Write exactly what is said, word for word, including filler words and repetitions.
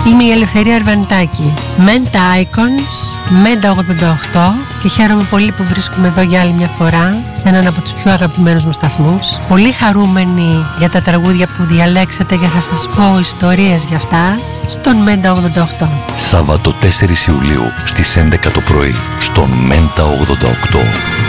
Είμαι η Ελευθερία Αρβανιτάκη. Menta Icons, Menta ογδόντα οκτώ, και χαίρομαι πολύ που βρίσκομαι εδώ για άλλη μια φορά σε έναν από τους πιο αγαπημένους μου σταθμούς. Πολύ χαρούμενη για τα τραγούδια που διαλέξατε και θα σας πω ιστορίες για αυτά στον Menta ογδόντα οκτώ. Σάββατο τέσσερις Ιουλίου στις έντεκα το πρωί στον Menta ογδόντα οκτώ.